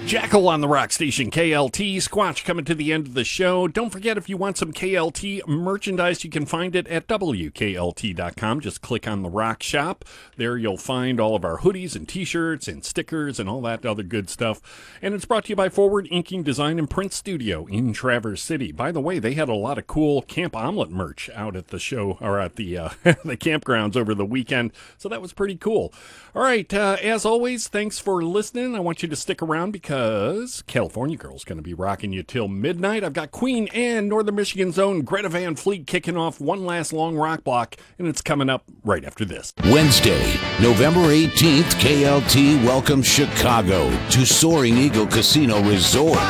Jackal on the rock station KLT. Squatch coming to the end of the show. Don't forget, if you want some KLT merchandise, you can find it at WKLT.com. Just click on the rock shop. There you'll find all of our hoodies and t-shirts and stickers and all that other good stuff. And it's brought to you by Forward Inking Design and Print Studio in Traverse City. By the way, they had a lot of cool Camp Omelet merch out at the show, or at the the campgrounds over the weekend. So that was pretty cool. All right, as always, thanks for listening. I want you to stick around because California Girl's going to be rocking you till midnight. I've got Queen and Northern Michigan's own Greta Van Fleet kicking off one last long rock block, and it's coming up right after this. Wednesday, November 18th, KLT welcomes Chicago to Soaring Eagle Casino Resort.